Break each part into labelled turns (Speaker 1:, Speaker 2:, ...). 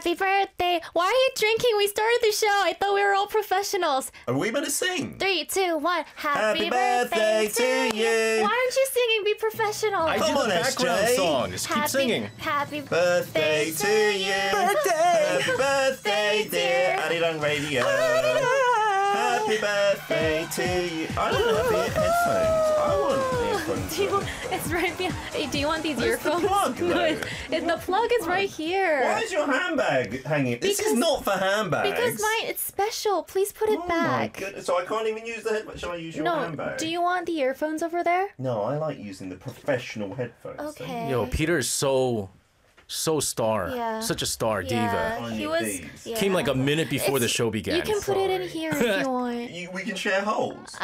Speaker 1: Happy birthday. Why are you drinking? We started the show. I thought we were all professionals.
Speaker 2: Are we meant to sing?
Speaker 1: 3, 2, 1.
Speaker 2: Happy birthday to you.
Speaker 1: Why aren't you singing? Be professional.
Speaker 3: I do
Speaker 2: Come on,
Speaker 3: the background
Speaker 2: SJ.
Speaker 3: song. Just keep singing.
Speaker 1: Happy
Speaker 2: Birthday to you. Happy birthday, dear Arirang Radio. Happy birthday to you. I don't have the headphones. I want earphones.
Speaker 1: It's right behind. Hey, do you want these
Speaker 2: Where's the
Speaker 1: earphones?
Speaker 2: plug,
Speaker 1: No,
Speaker 2: though?
Speaker 1: the plug is right here.
Speaker 2: Why is your handbag hanging? This is
Speaker 1: Because-
Speaker 2: not for handbags.
Speaker 1: Because mine, it's special. Please put it
Speaker 2: Oh
Speaker 1: back.
Speaker 2: my goodness. So I can't even use the headphones. Shall I use your
Speaker 1: No,
Speaker 2: handbag?
Speaker 1: do you want the earphones over there?
Speaker 2: No, I like using the professional headphones.
Speaker 1: Okay.
Speaker 3: Yo, Peter is so star.
Speaker 1: Yeah.
Speaker 3: Such a star,
Speaker 1: Yeah,
Speaker 3: diva.
Speaker 2: I
Speaker 1: he
Speaker 2: need
Speaker 1: was.
Speaker 2: these.
Speaker 1: Yeah.
Speaker 3: Came like a minute before the show began.
Speaker 1: You can put it in
Speaker 2: Sorry.
Speaker 1: here if you want.
Speaker 2: We can share holes.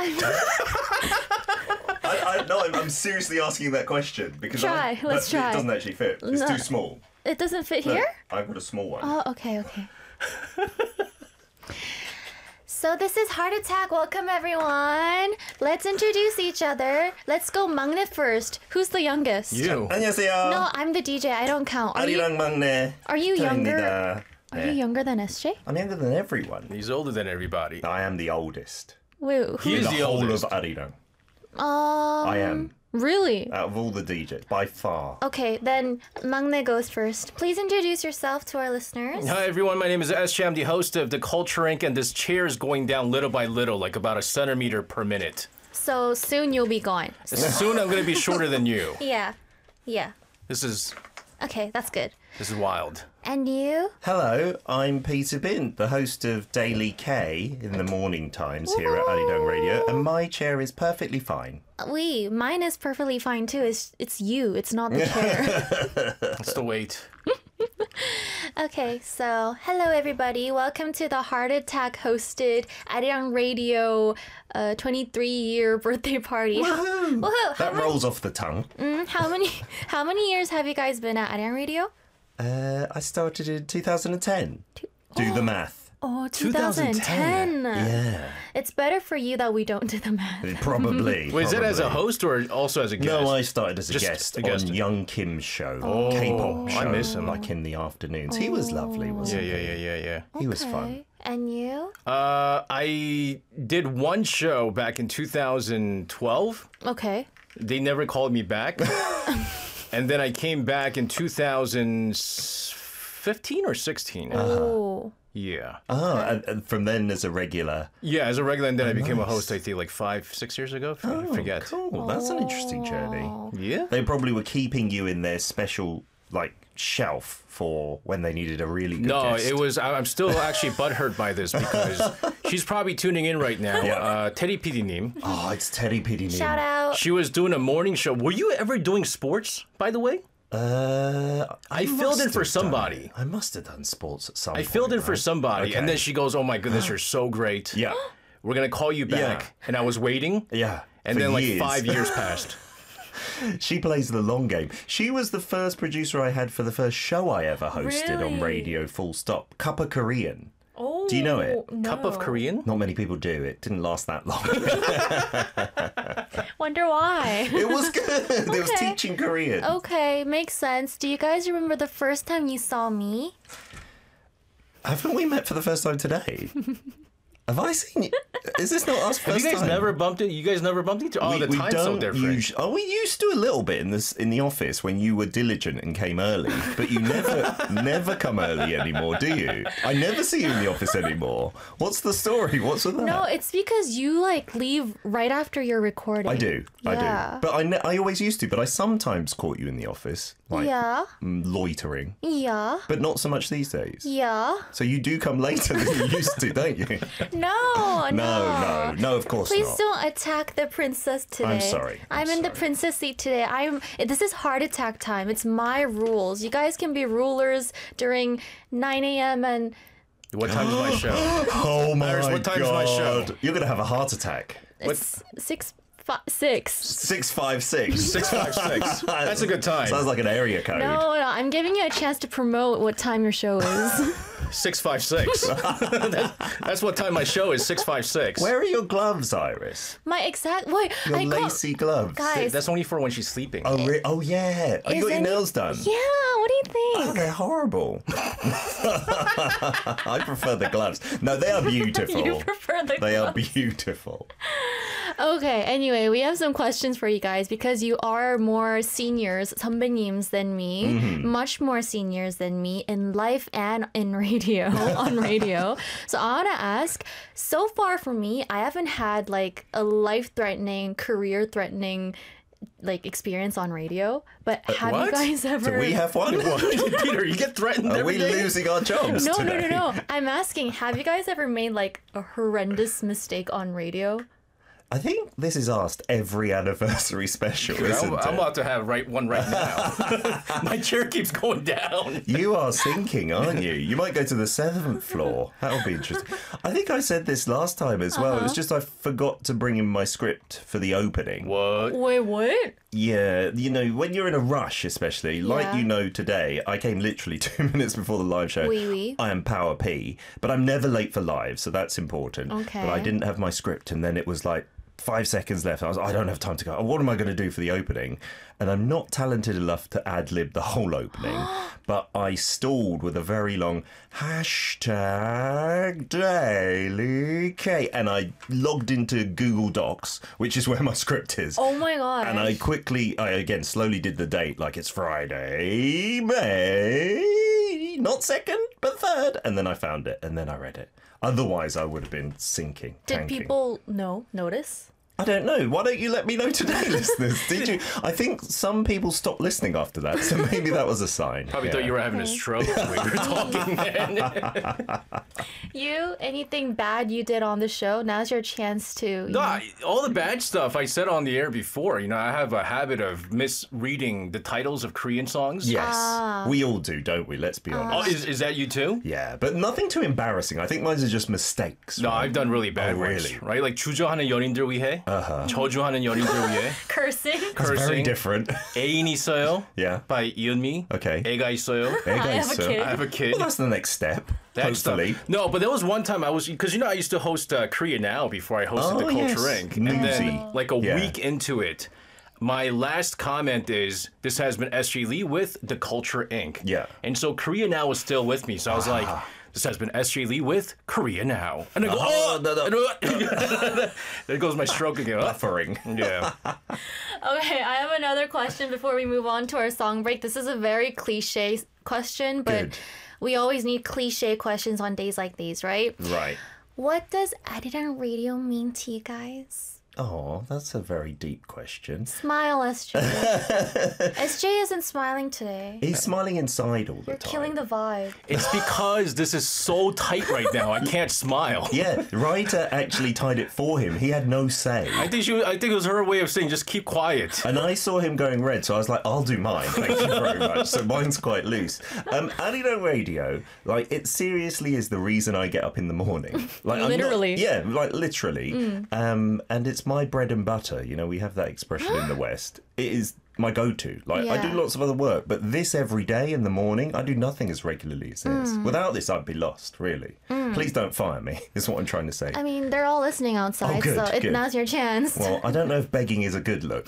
Speaker 2: I'm seriously asking that question because
Speaker 1: Try, let's try.
Speaker 2: It doesn't actually fit. It's
Speaker 1: No.
Speaker 2: too small.
Speaker 1: It doesn't fit
Speaker 2: Look,
Speaker 1: here?
Speaker 2: I've got a small one.
Speaker 1: Oh, okay. So this is Heart Attack. Welcome everyone. Let's introduce each other. Let's go Magne first. Who's the youngest?
Speaker 3: You.
Speaker 2: 안녕하세요.
Speaker 1: No, I'm the DJ. I don't count. Are
Speaker 2: 아리랑 막내.
Speaker 1: you younger?
Speaker 2: 저입니다.
Speaker 1: Are you younger than SJ?
Speaker 2: I'm younger than everyone.
Speaker 3: He's older than everybody.
Speaker 2: I am the oldest.
Speaker 1: Wait,
Speaker 3: He is
Speaker 2: the
Speaker 3: the
Speaker 2: whole
Speaker 3: oldest.
Speaker 2: of Arirang. I am.
Speaker 1: Really?
Speaker 2: Out of all the DJs, by far.
Speaker 1: Okay, then Magne goes first. Please introduce yourself to our listeners.
Speaker 3: Hi everyone, my name is SJ. I'm the host of the Culture Inc. and this chair is going down little by little, like about a centimeter per minute.
Speaker 1: So soon you'll be gone.
Speaker 3: Soon I'm going to be shorter than you.
Speaker 1: Yeah.
Speaker 3: This is
Speaker 1: Okay, that's good.
Speaker 3: wild.
Speaker 1: And you?
Speaker 2: Hello, I'm Peter Bint, the host of Daily K in the morning times here at Arirang Radio, and my chair is perfectly fine.
Speaker 1: Mine is perfectly fine too. It's you. It's not the chair.
Speaker 3: That's the wait.
Speaker 1: Okay, so hello everybody. Welcome to the Heart Attack hosted Arirang Radio 23-year birthday party. Woohoo!
Speaker 2: That rolls off the tongue.
Speaker 1: How many years have you guys been at Arirang Radio?
Speaker 2: I started in 2010. Do the math.
Speaker 1: Oh,
Speaker 3: 2010.
Speaker 1: 2010.
Speaker 2: Yeah,
Speaker 1: It's better for you that we don't do the math.
Speaker 2: probably.
Speaker 3: Wait, is it as a
Speaker 2: probably.
Speaker 3: host or also as a guest?
Speaker 2: No, I started as a
Speaker 3: Just
Speaker 2: guest
Speaker 3: a guest.
Speaker 2: on Young Kim's show, K-pop show,
Speaker 3: I miss him.
Speaker 2: like in the afternoons. He was lovely, wasn't he?
Speaker 3: Yeah.
Speaker 2: He was fun.
Speaker 1: Okay. And you?
Speaker 3: I did one show back in 2012.
Speaker 1: Okay.
Speaker 3: They never called me back. And then I came back in 2015 or 16.
Speaker 1: Oh.
Speaker 3: Yeah.
Speaker 2: And from then as a regular.
Speaker 3: Yeah, as a regular, and then I became a
Speaker 2: nice.
Speaker 3: host, I think, like 5-6 years ago. I forget.
Speaker 2: Cool. That's an interesting journey.
Speaker 3: Yeah?
Speaker 2: They probably were keeping you in their special shelf for when they needed a really good
Speaker 3: No,
Speaker 2: guest.
Speaker 3: it was. I'm still actually butthurt by this because she's probably tuning in right now.
Speaker 2: Yeah.
Speaker 3: Teddy PD님.
Speaker 2: Oh, it's Teddy P.D.
Speaker 1: Shout out.
Speaker 3: She was doing a morning show. Were you ever doing sports, by the way? I filled in for somebody.
Speaker 2: I must have done sports at some
Speaker 3: I
Speaker 2: point.
Speaker 3: filled in for
Speaker 2: right?
Speaker 3: somebody,
Speaker 2: Okay.
Speaker 3: and then she goes, "Oh my goodness, you're so great.
Speaker 2: Yeah.
Speaker 3: We're gonna call you back."
Speaker 2: Yeah.
Speaker 3: And I was waiting.
Speaker 2: Yeah.
Speaker 3: And
Speaker 2: for
Speaker 3: then like
Speaker 2: years.
Speaker 3: 5 years passed.
Speaker 2: She plays the long game. She was the first producer I had for the first show I ever hosted on
Speaker 1: Really?
Speaker 2: radio, full stop. Cup of Korean.
Speaker 1: Oh.
Speaker 2: Do you know it?
Speaker 1: No.
Speaker 3: Cup of Korean.
Speaker 2: Not many people do. It didn't last that long.
Speaker 1: Wonder why.
Speaker 2: It was good. It was
Speaker 1: Okay.
Speaker 2: teaching Korean.
Speaker 1: Okay, makes sense. Do you guys remember the first time you saw me?
Speaker 2: Haven't we met for the first time today? Have I seen you? Is this not us
Speaker 3: Have
Speaker 2: first
Speaker 3: you guys
Speaker 2: time?
Speaker 3: never bumped it? You guys never bumped into? Oh, the time's so different.
Speaker 2: We used to a little bit in the office when you were diligent and came early, but you never come early anymore, do you? I never see you in the office anymore. What's the story? What's with that?
Speaker 1: No, it's because you leave right after you're recording.
Speaker 2: I do.
Speaker 1: Yeah.
Speaker 2: But I always used to, but I sometimes caught you in the office,
Speaker 1: Yeah.
Speaker 2: loitering,
Speaker 1: Yeah.
Speaker 2: but not so much these days.
Speaker 1: Yeah.
Speaker 2: So you do come later than you used to, don't you?
Speaker 1: No,
Speaker 2: No, of course
Speaker 1: Please
Speaker 2: not.
Speaker 1: don't attack the princess today.
Speaker 2: I'm sorry.
Speaker 1: I'm in the
Speaker 2: sorry.
Speaker 1: princess seat today. This is heart attack time. It's my rules. You guys can be rulers during 9 a.m. and
Speaker 3: What time is my show?
Speaker 2: Oh my
Speaker 3: Iris, what time's my show?
Speaker 2: God. You're going to have a heart attack.
Speaker 1: it's 6.
Speaker 2: 656.
Speaker 3: 656. That's a good time.
Speaker 2: Sounds like an area code.
Speaker 1: No, I'm giving you a chance to promote what time your show is.
Speaker 3: 656. That's what time my show is, 656.
Speaker 2: Where are your gloves, Iris?
Speaker 1: My exact wait.
Speaker 2: Your
Speaker 1: I got-
Speaker 2: lacy gloves.
Speaker 1: Guys.
Speaker 3: That's only for when she's sleeping.
Speaker 2: Oh, oh yeah. Oh, you
Speaker 1: Is
Speaker 2: got your
Speaker 1: any-
Speaker 2: nails done?
Speaker 1: Yeah. What do you think?
Speaker 2: Oh, they're horrible. I prefer the gloves. No, they are beautiful.
Speaker 1: You prefer the
Speaker 2: They are
Speaker 1: gloves.
Speaker 2: beautiful.
Speaker 1: Okay, anyway, we have some questions for you guys because you are more seniors, 선배님s than me, much more seniors than me in life and in radio, on radio. So I want to ask, so far for me, I haven't had like a life-threatening, career-threatening like experience on radio, but have
Speaker 3: what?
Speaker 1: you guys ever
Speaker 2: Do we have one?
Speaker 3: Peter, you get threatened
Speaker 2: Are
Speaker 3: every
Speaker 2: we
Speaker 3: day?
Speaker 2: losing our jobs
Speaker 1: No,
Speaker 2: today?
Speaker 1: no. I'm asking, have you guys ever made like a horrendous mistake on radio?
Speaker 2: I think this is asked every anniversary special, isn't
Speaker 3: I'm
Speaker 2: it?
Speaker 3: about to have one right now. My chair keeps going down.
Speaker 2: You are sinking, aren't you? You might go to the 7th floor. That'll be interesting. I think I said this last time as well. It was just I forgot to bring in my script for the opening.
Speaker 3: What?
Speaker 1: Wait, what?
Speaker 2: Yeah, you know, when you're in a rush, especially, like
Speaker 1: Yeah.
Speaker 2: you know today, I came literally 2 minutes before the live show.
Speaker 1: Oui.
Speaker 2: I am Power P, but I'm never late for live, so that's important.
Speaker 1: Okay.
Speaker 2: But I didn't have my script, and then it was like 5 seconds left. I don't have time to go. What am I going to do for the opening? And I'm not talented enough to ad-lib the whole opening, but I stalled with a very long hashtag Daily K, and I logged into Google Docs, which is where my script is.
Speaker 1: Oh my god.
Speaker 2: And I again, slowly did the date, like it's Friday, May, not 2nd, but 3rd. And then I found it, and then I read it. Otherwise, I would have been sinking.
Speaker 1: Did
Speaker 2: tanking.
Speaker 1: people notice?
Speaker 2: I don't know. Why don't you let me know today, listeners? Did you? I think some people stopped listening after that, so maybe that was a sign.
Speaker 3: Probably thought you were having a stroke when we were talking then.
Speaker 1: You, anything bad you did on the show? Now's your chance to.
Speaker 3: No, all the bad stuff I said on the air before. You know, I have a habit of misreading the titles of Korean songs.
Speaker 1: Ah.
Speaker 2: Yes, we all do, don't we? Let's be honest.
Speaker 3: Oh, is that you too?
Speaker 2: Yeah, but nothing too embarrassing. I think mine are just mistakes.
Speaker 3: No,
Speaker 2: right?
Speaker 3: I've done really bad
Speaker 2: Oh,
Speaker 3: ones,
Speaker 2: really?
Speaker 3: right? Like 주저하는 연인들 위해, 저주하는 연인들 위해,
Speaker 1: Cursing.
Speaker 2: It's very
Speaker 3: cursing,
Speaker 2: different.
Speaker 3: 애인 있어요,
Speaker 2: Yeah.
Speaker 3: by Yeonmi,
Speaker 2: Okay.
Speaker 3: 애가 있어요,
Speaker 2: There you go,
Speaker 1: I have a
Speaker 2: sir.
Speaker 1: kid.
Speaker 3: I have a kid.
Speaker 2: Well, that's the next step.
Speaker 3: That stuff.
Speaker 2: Hopefully.
Speaker 3: No, but there was one time I was, because you know I used to host Korea Now before I hosted the
Speaker 2: Oh,
Speaker 3: Culture
Speaker 2: yes.
Speaker 3: Inc. And then
Speaker 2: Newsy.
Speaker 3: like a
Speaker 2: Yeah.
Speaker 3: week into it, my last comment is, this has been SJ Lee with the Culture Inc.
Speaker 2: Yeah.
Speaker 3: And so Korea Now was still with me. So I was like, this has been SJ Lee with Korea Now. And I go,
Speaker 2: Oh, no.
Speaker 3: there goes my stroke again. Oh,
Speaker 2: Buffering.
Speaker 3: yeah.
Speaker 1: Okay, I have another question before we move on to our song break. This is a very cliche question, but
Speaker 2: Good.
Speaker 1: we always need cliche questions on days like these, right?
Speaker 2: Right.
Speaker 1: What does Arirang Radio mean to you guys?
Speaker 2: Oh, that's a very deep question.
Speaker 1: Smile, SJ. SJ isn't smiling today.
Speaker 2: He's smiling inside all the
Speaker 1: You're
Speaker 2: time.
Speaker 1: killing the vibe.
Speaker 3: It's because this is so tight right now. I can't smile.
Speaker 2: Yeah, Ryder actually tied it for him. He had no say.
Speaker 3: I think it was her way of saying just keep quiet.
Speaker 2: And I saw him going red, so I was like, I'll do mine. Thank you very much. So mine's quite loose. Arirang Radio, like, it seriously is the reason I get up in the morning. Like,
Speaker 1: Literally.
Speaker 2: Yeah, like, literally. And it's my bread and butter. You know, we have that expression in the West. It is my go-to. Like, I do
Speaker 1: Yeah.
Speaker 2: lots of other work, but this every day in the morning, I do nothing as regularly as this. Without this, I'd be lost, really. Please don't fire me, is what I'm trying to say.
Speaker 1: I mean, they're all listening outside,
Speaker 2: Oh, good,
Speaker 1: so
Speaker 2: good.
Speaker 1: now's your chance.
Speaker 2: Well, I don't know if begging is a good look.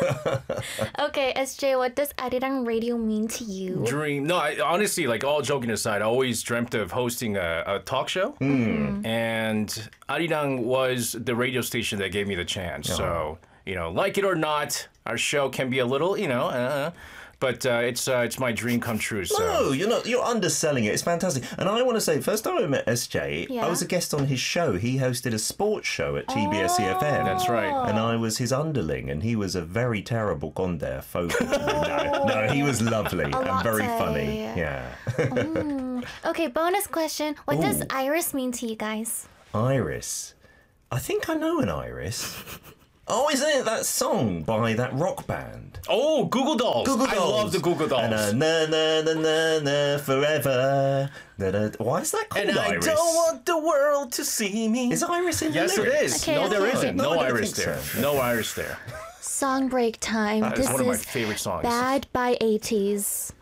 Speaker 1: Okay, SJ, what does Arirang Radio mean to you?
Speaker 3: Dream. No, honestly, like all joking aside, I always dreamt of hosting a talk show. And Arirang was the radio station that gave me the chance. So, you know, like it or not, our show can be a little, you know, but it's my dream come true. So.
Speaker 2: No, you're not. You're underselling it. It's fantastic. And I want to say, first time I met SJ,
Speaker 1: Yeah.
Speaker 2: I was a guest on his show. He hosted a sports show at TBS EFM.
Speaker 3: That's right.
Speaker 2: And I was his underling, and he was a very terrible Gondar folk. No, he was lovely and very
Speaker 1: latte.
Speaker 2: funny. Yeah.
Speaker 1: Okay, bonus question. What does
Speaker 2: Ooh.
Speaker 1: Iris mean to you guys?
Speaker 2: Iris. I think I know an Iris. Oh, isn't it that song by that rock band?
Speaker 3: Oh, Google Dolls.
Speaker 2: Google
Speaker 3: I
Speaker 2: Dolls.
Speaker 3: love the Google Dolls.
Speaker 2: And na na na na na forever. Na, na. Why is that called
Speaker 3: And I
Speaker 2: Iris?
Speaker 3: don't want the world to see me.
Speaker 2: Is Iris in the
Speaker 3: Yes, it
Speaker 2: lyrics?
Speaker 3: is.
Speaker 1: Okay,
Speaker 3: No, there
Speaker 1: okay.
Speaker 3: isn't.
Speaker 2: No,
Speaker 3: No,
Speaker 2: I don't
Speaker 3: Iris
Speaker 2: think
Speaker 3: there.
Speaker 2: so.
Speaker 3: No Iris there.
Speaker 1: Song break time.
Speaker 3: That
Speaker 1: this
Speaker 3: is one of my
Speaker 1: is
Speaker 3: favorite songs.
Speaker 1: Bad by 80s.